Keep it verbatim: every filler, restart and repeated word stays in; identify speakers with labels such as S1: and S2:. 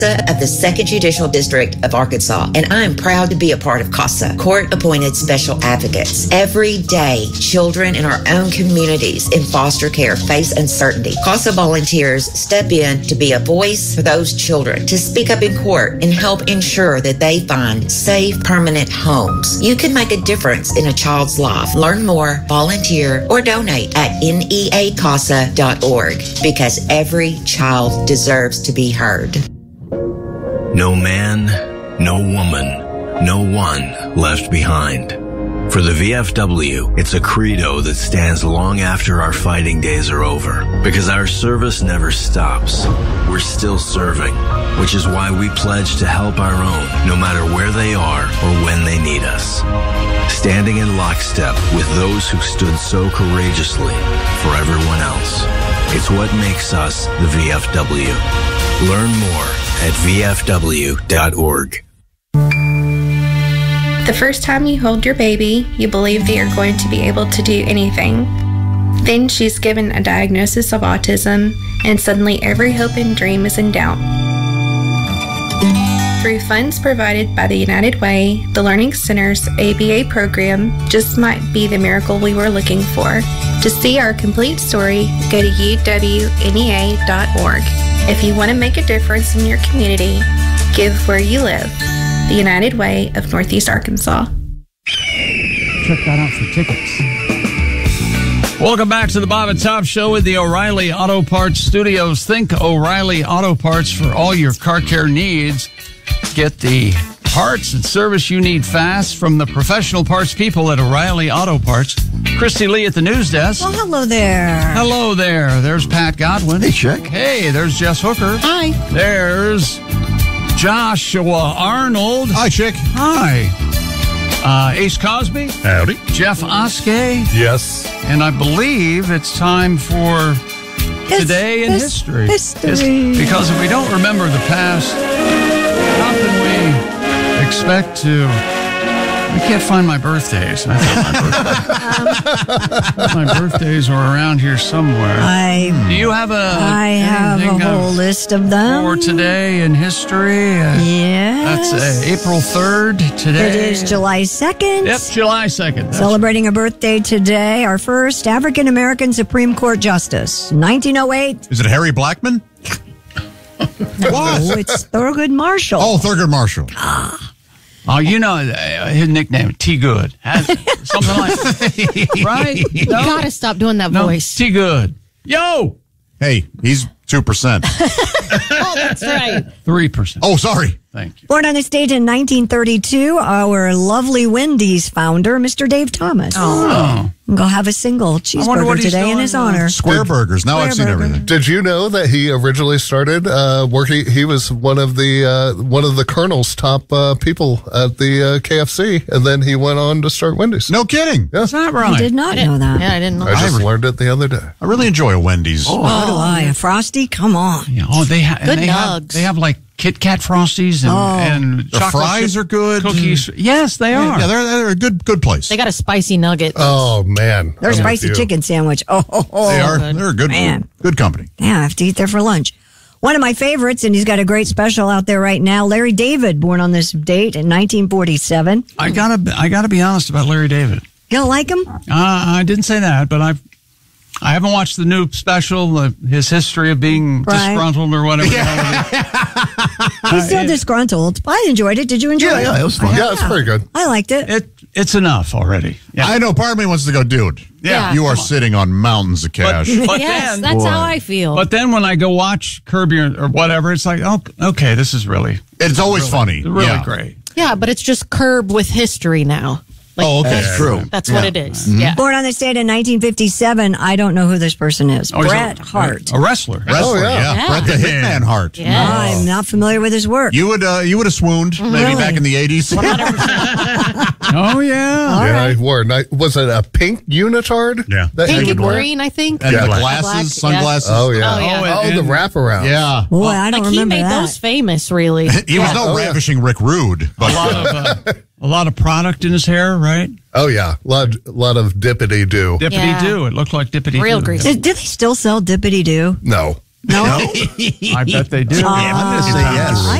S1: of the second Judicial District of Arkansas, and I am proud to be a part of CASA, Court-Appointed Special Advocates. Every day, children in our own communities in foster care face uncertainty. CASA volunteers step in to be a voice for those children, to speak up in court and help ensure that they find safe, permanent homes. You can make a difference in a child's life. Learn more, volunteer, or donate at N E A casa dot org, because every child deserves to be heard.
S2: No man, no woman, no one left behind. For the V F W, it's a credo that stands long after our fighting days are over, because our service never stops. We're still serving, which is why we pledge to help our own, no matter where they are or when they need us. Standing in lockstep with those who stood so courageously for everyone else. It's what makes us the V F W. Learn more at V F W dot org.
S3: The first time you hold your baby, you believe that you're going to be able to do anything. Then she's given a diagnosis of autism, and suddenly every hope and dream is in doubt. Through funds provided by the United Way, the Learning Center's A B A program just might be the miracle we were looking for. To see our complete story, go to U W N E A dot org. If you want to make a difference in your community, give where you live. The United Way of Northeast Arkansas.
S4: Check that out for tickets.
S5: Welcome back to the Bob and Tom Show with the O'Reilly Auto Parts Studios. Think O'Reilly Auto Parts for all your car care needs. Get the parts and service you need fast from the professional parts people at O'Reilly Auto Parts. Christy Lee at the news desk.
S6: Well, hello there.
S5: Hello there. There's Pat Godwin.
S7: Hey, Chick.
S5: Hey, there's Jess Hooker.
S6: Hi.
S5: There's Joshua Arnold.
S7: Hi, Chick.
S5: Hi. Uh, Ace Cosby.
S7: Howdy.
S5: Jeff Oskey.
S7: Yes.
S5: And I believe it's time for Today in
S6: his,
S5: History.
S6: History.
S5: His, because if we don't remember the past, how can we expect to... I can't find my birthdays. I thought my, birthday, my birthdays were around here somewhere.
S6: I,
S5: Do you have a...
S6: I have a whole list of them.
S5: For Today in History? Uh,
S6: yes.
S5: That's uh, April third today.
S6: It is July second.
S5: Yep, July second. That's
S6: Celebrating a birthday today, our first African-American Supreme Court Justice, nineteen oh eight.
S7: Is it Harry Blackman?
S6: What? Oh, it's Thurgood Marshall.
S7: Oh, Thurgood Marshall.
S6: Ah.
S5: Oh, you know uh, his nickname, T. Good. Has, something like that. Right? No?
S8: You gotta stop doing that
S5: no,
S8: voice.
S5: T. Good. Yo!
S7: Hey, he's two percent.
S8: Oh, that's right.
S5: three percent.
S7: Oh, sorry.
S5: Thank you.
S6: Born on this date in nineteen thirty-two, our lovely Wendy's founder, Mister Dave Thomas.
S5: Oh.
S6: Go have a single cheeseburger today in his honor.
S7: Square burgers. Now
S6: Square
S7: I've seen
S6: burger.
S7: everything.
S9: Did you know that he originally started uh, working? He was one of the uh, one of the Colonel's top uh, people at the uh, K F C, and then he went on to start Wendy's.
S7: No kidding.
S9: Yeah.
S5: That's not
S6: I
S5: right.
S6: did not know that.
S8: Yeah, I didn't know.
S9: I just
S7: I-
S9: learned it the other day.
S7: I really enjoy a Wendy's.
S5: Oh,
S6: So do I. A Frosty? Come on.
S5: yeah. oh they, ha- and
S8: Good
S5: they have
S8: nugs.
S5: They have like Kit Kat Frosties and,
S6: Oh.
S5: and
S7: The
S5: chocolate
S7: fries
S5: chip
S7: are good.
S5: cookies. Yes, they are.
S7: Yeah, they're, they're a good good place.
S8: They got a spicy nugget.
S9: Oh man,
S6: Their
S9: I'm
S6: spicy
S9: with you.
S6: chicken sandwich. Oh, oh, oh.
S7: they are.
S8: good.
S7: They're a good
S6: Man.
S7: good company.
S6: Yeah, I have to eat there for lunch. One of my favorites, and he's got a great special out there right now. Larry David, born on this date in nineteen forty-seven.
S5: I gotta, I gotta be honest about Larry David.
S6: You don't like him?
S5: Uh, I didn't say that, but I've, I haven't watched the new special, uh, his history of being
S6: Right.
S5: disgruntled or whatever. the hell it is.
S6: He's still
S5: it-
S6: disgruntled. I enjoyed it. Did you enjoy it?
S7: Yeah, yeah, it was fun.
S9: Yeah, it's pretty good.
S6: I liked it.
S5: It it's enough already. Yeah.
S7: I know part of me wants to go, dude.
S8: Yeah.
S7: You are
S5: come on.
S7: sitting on mountains of cash.
S5: But, but
S8: Yes,
S5: then,
S8: that's
S7: boy.
S8: how I feel.
S5: but then when I go watch Curb Your or whatever, it's like, oh, okay, this is really,
S7: it's always funny.
S5: really
S7: yeah.
S5: great.
S8: yeah, but it's just Curb with history now. Like,
S7: Oh, okay.
S9: That's true.
S8: That's what it is. Yeah.
S6: Born on this date in nineteen fifty-seven. I don't know who this person is.
S5: Oh, he's
S6: Bret
S5: a,
S6: Hart.
S5: a wrestler.
S7: Wrestler,
S9: Oh, yeah.
S7: yeah.
S8: Yeah.
S7: Bret the Hitman Hart.
S8: Yeah.
S6: I'm not familiar with his work.
S7: You would uh, you would have swooned maybe
S6: Really?
S7: back in the eighties.
S5: Oh yeah.
S9: Yeah, I wore. ni- Was it a pink unitard?
S7: Yeah.
S9: that he
S8: Pink
S9: would
S8: and
S9: wear?
S8: green, I think.
S7: And
S9: Yeah.
S7: the
S9: Black.
S7: glasses,
S8: Black,
S7: sunglasses.
S9: Oh yeah.
S8: Oh, yeah.
S9: Oh,
S5: and-
S9: the wraparound.
S7: Yeah.
S6: Boy, I don't
S8: Like he
S6: remember
S8: made
S6: that.
S8: those famous, really.
S7: He was no
S9: Oh, yeah.
S7: ravishing Rick Rude, but
S5: A lot of uh, a lot of product in his hair, right?
S9: Oh yeah. Lot lot of dippity do.
S5: Dippity
S8: Yeah.
S5: do. It looked like dippity
S8: Real
S5: do.
S8: greasy.
S6: Do, do they still sell Dippity Doo?
S9: No.
S6: No?
S5: I bet they do.
S6: Uh,
S7: I'm going to say yes.
S6: I